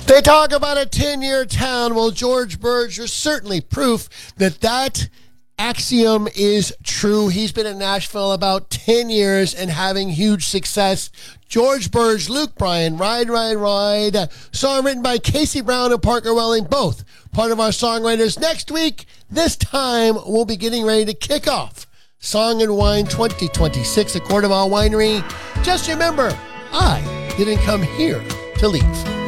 They talk about a 10-year town. Well, George Burge is certainly proof that that axiom is true. He's been in Nashville about 10 years and having huge success. George Burge, Luke Bryan, Ride, Ride, Ride. Song written by Casey Brown and Parker Welling, both part of our songwriters. Next week, this time, we'll be getting ready to kick off Song and Wine 2026 at Cordoval Winery. Just remember, I didn't come here to leave.